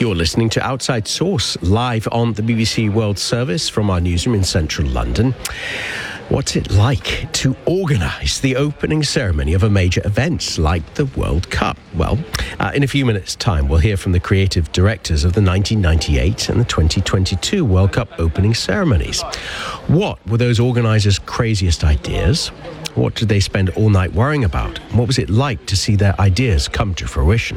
You're listening to Outside Source, live on the BBC World Service from our newsroom in central London. What's it like to organise the opening ceremony of a major event like the World Cup? Well, in a few minutes' time, we'll hear from the creative directors of the 1998 and the 2022 World Cup opening ceremonies. What were those organisers' craziest ideas? What did they spend all night worrying about? And what was it like to see their ideas come to fruition?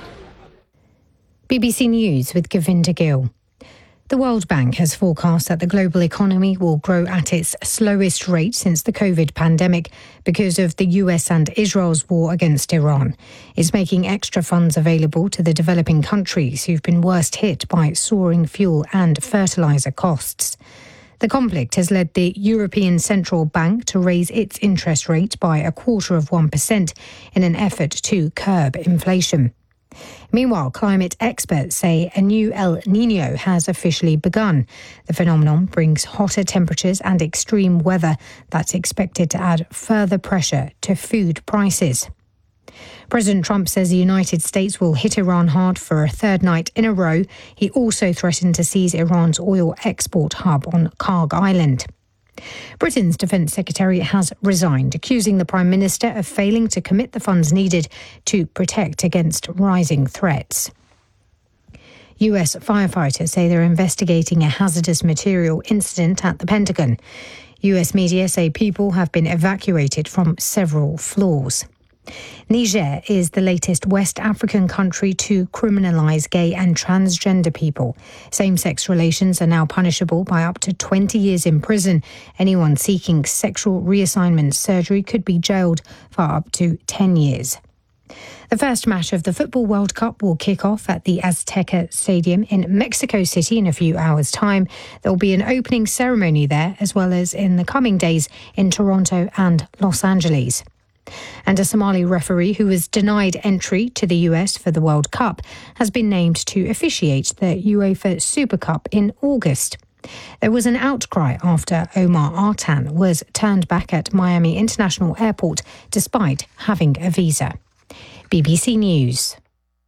BBC News with Govinda Gill. The World Bank has forecast that the global economy will grow at its slowest rate since the COVID pandemic because of the US and Israel's war against Iran. It's making extra funds available to the developing countries who've been worst hit by soaring fuel and fertiliser costs. The conflict has led the European Central Bank to raise its interest rate by 0.25% in an effort to curb inflation. Meanwhile, climate experts say a new El Niño has officially begun. The phenomenon brings hotter temperatures and extreme weather that's expected to add further pressure to food prices. President Trump says the United States will hit Iran hard for a third night in a row. He also threatened to seize Iran's oil export hub on Karg Island. Britain's Defence Secretary has resigned, accusing the Prime Minister of failing to commit the funds needed to protect against rising threats. US firefighters say they're investigating a hazardous material incident at the Pentagon. US media say people have been evacuated from several floors. Niger is the latest West African country to criminalise gay and transgender people. Same-sex relations are now punishable by up to 20 years in prison. Anyone seeking sexual reassignment surgery could be jailed for up to 10 years. The first match of the Football World Cup will kick off at the Azteca Stadium in Mexico City in a few hours' time. There will be an opening ceremony there, as well as in the coming days in Toronto and Los Angeles. And a Somali referee who was denied entry to the US for the World Cup has been named to officiate the UEFA Super Cup in August. There was an outcry after Omar Artan was turned back at Miami International Airport despite having a visa. BBC News.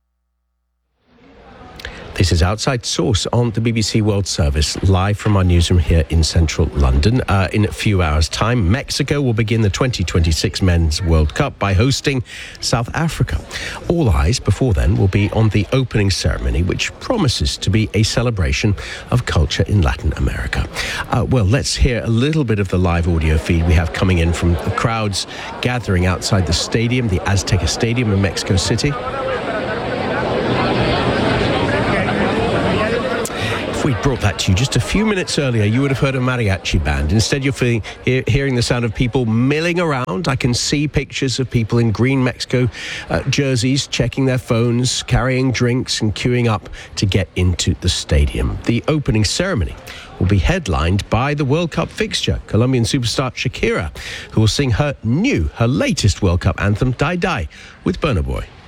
This is Outside Source on the BBC World Service, live from our newsroom here in central London. In a few hours' time, Mexico will begin the 2026 Men's World Cup by hosting South Africa. All eyes before then will be on the opening ceremony, which promises to be a celebration of culture in Latin America. Well, let's hear a little bit of the live audio feed we have coming in from the crowds gathering outside the stadium, the Azteca Stadium in Mexico City. If we brought that to you just a few minutes earlier, you would have heard a mariachi band. Instead, you're hearing the sound of people milling around. I can see pictures of people in green Mexico jerseys, checking their phones, carrying drinks and queuing up to get into the stadium. The opening ceremony will be headlined by the World Cup fixture, Colombian superstar Shakira, who will sing her latest World Cup anthem, Die Die, with Burna Boy.